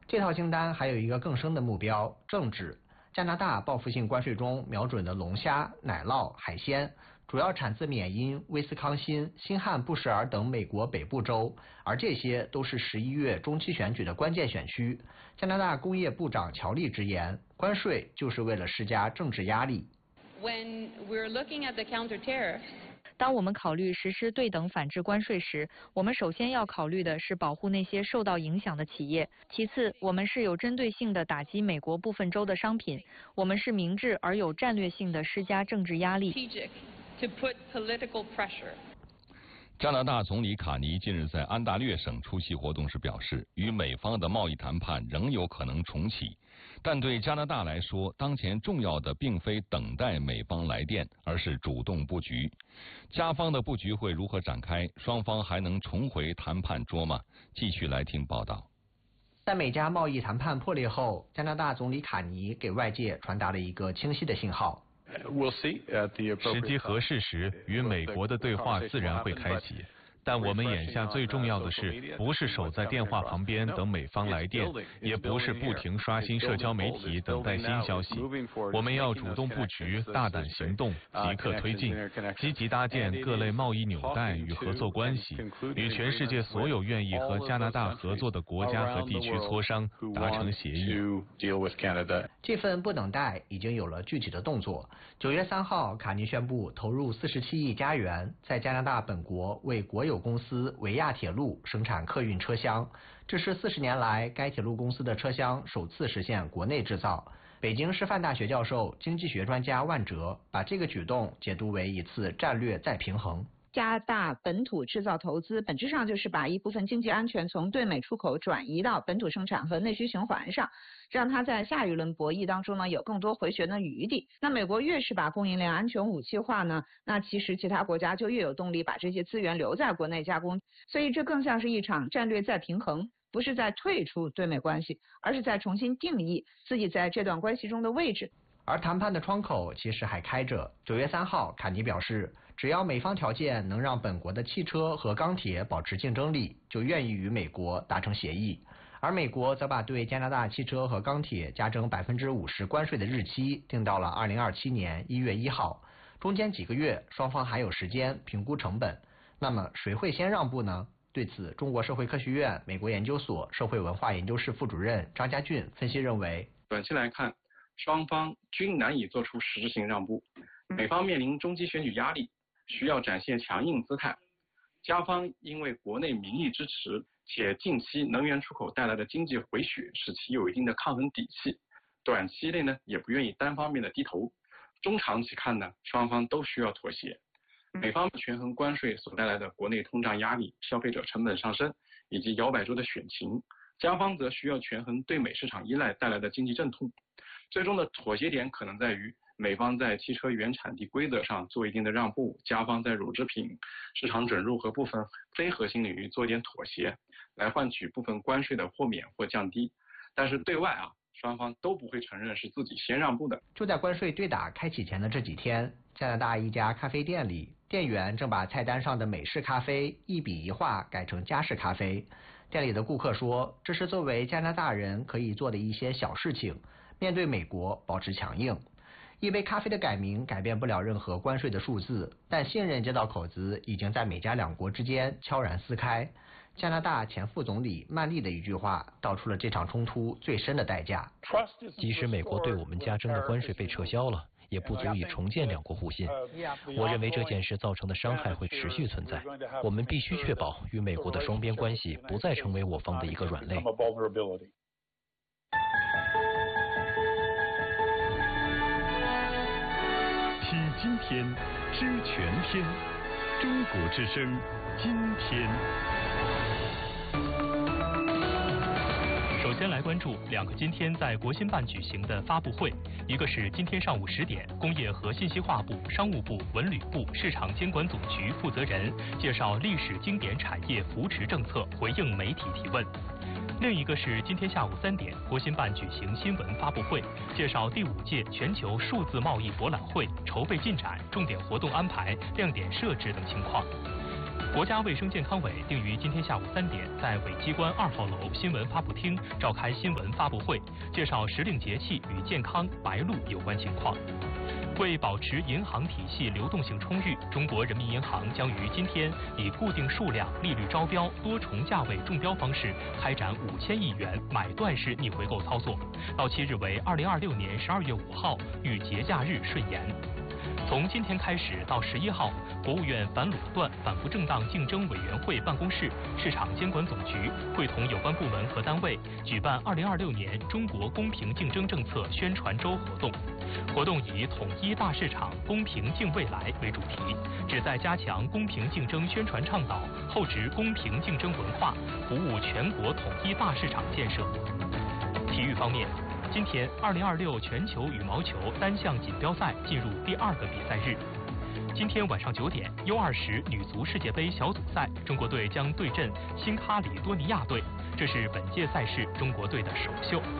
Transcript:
这套清单还有一个更深的目标：政治。加拿大报复性关税中瞄准的龙虾、奶酪、海鲜，主要产自缅因、威斯康辛、新罕布什尔等美国北部州，而这些都是11月中期选举的关键选区。加拿大工业部长乔利直言，关税就是为了施加政治压力。 When we're looking at the counter tariffs, 当我们考虑实施对等反制关税时，我们首先要考虑的是保护那些受到影响的企业。其次，我们是有针对性的打击美国部分州的商品。我们是明智而有战略性的施加政治压力。 to put political pressure. 加拿大总理卡尼近日在安大略省出席活动时表示，与美方的贸易谈判仍有可能重启，但对加拿大来说，当前重要的并非等待美方来电，而是主动布局。加方的布局会如何展开？双方还能重回谈判桌吗？继续来听报道。 在美加贸易谈判破裂后，加拿大总理卡尼给外界传达了一个清晰的信号。 时机合适时，与美国的对话自然会开启。但我们眼下最重要的是，不是守在电话旁边等美方来电，也不是不停刷新社交媒体等待新消息。我们要主动布局，大胆行动，即刻推进，积极搭建各类贸易纽带与合作关系，与全世界所有愿意和加拿大合作的国家和地区磋商，达成协议。 这份不等待已经有了具体的动作。9月3号，卡尼宣布投入47亿加元，在加拿大本国为国有公司维亚铁路生产客运车厢，这是40年来该铁路公司的车厢首次实现国内制造。北京师范大学教授、经济学专家万哲把这个举动解读为一次战略再平衡。 加拿大本土制造投资本质上就是把一部分经济安全从对美出口转移到本土生产和内需循环上，让它在下一轮博弈当中呢有更多回旋的余地。那美国越是把供应链安全武器化呢，那其实其他国家就越有动力把这些资源留在国内加工，所以这更像是一场战略再平衡，不是在退出对美关系，而是在重新定义自己在这段关系中的位置。 而谈判的窗口其实还开着。9月3号，卡尼表示，只要美方条件能让本国的汽车和钢铁保持竞争力，就愿意与美国达成协议。而美国则把对加拿大汽车和钢铁加征50%关税的日期定到了2027年1月1号，中间几个月双方还有时间评估成本。那么谁会先让步呢？对此，中国社会科学院美国研究所社会文化研究室副主任张家俊分析认为， 短期来看，双方均难以做出实质性让步。美方面临中期选举压力，需要展现强硬姿态；加方因为国内民意支持，且近期能源出口带来的经济回血，使其有一定的抗衡底气。短期内呢，也不愿意单方面的低头。中长期看呢，双方都需要妥协。美方权衡关税所带来的国内通胀压力、消费者成本上升以及摇摆州的选情，加方则需要权衡对美市场依赖带来的经济阵痛。最终的妥协点可能在于美方在汽车原产地规则上做一定的让步，加方在乳制品市场准入和部分非核心领域做一点妥协，来换取部分关税的豁免或降低。但是对外双方都不会承认是自己先让步的。 就在关税对打开启前的这几天，加拿大一家咖啡店里，店员正把菜单上的美式咖啡一笔一画改成加式咖啡。店里的顾客说，这是作为加拿大人可以做的一些小事情，面对美国保持强硬。一杯咖啡的改名改变不了任何关税的数字，但信任这道口子已经在美加两国之间悄然撕开。加拿大前副总理曼利的一句话道出了这场冲突最深的代价。 即使美国对我们加征的关税被撤销了，也不足以重建两国互信。我认为这件事造成的伤害会持续存在，我们必须确保与美国的双边关系不再成为我方的一个软肋。 听今天，知全天，中国之声，今天。 首先来关注两个今天在国新办举行的发布会，一个是今天上午10点，工业和信息化部、商务部、文旅部市场监管总局负责人介绍历史经典产业扶持政策，回应媒体提问。另一个是今天下午3点，国新办举行新闻发布会，介绍第5届全球数字贸易博览会筹备进展、重点活动安排、亮点设置等情况。国国家卫生健康委定于今天下午3点，在委机关2号楼新闻发布厅召开新闻发布会，介绍时令节气与健康白露有关情况。为保持银行体系流动性充裕，中国人民银行将于今天以固定数量、利率招标、多重价位中标方式开展5000亿元买断式逆回购操作，到期日为2026年12月5号，与节假日顺延。从今天开始到11号，国务院反垄断、反不正当竞争委员会办公室、市场监管总局会同有关部门和单位举办2026年中国公平竞争政策宣传周活动。活动以统一大市场，公平竞未来为主题，旨在加强公平竞争宣传倡导，厚植公平竞争文化，服务全国统一大市场建设。体育方面，今天2026全球羽毛球单项锦标赛进入第2个比赛日。今天晚上9点，U20女足世界杯小组赛，中国队将对阵新喀里多尼亚队，这是本届赛事中国队的首秀。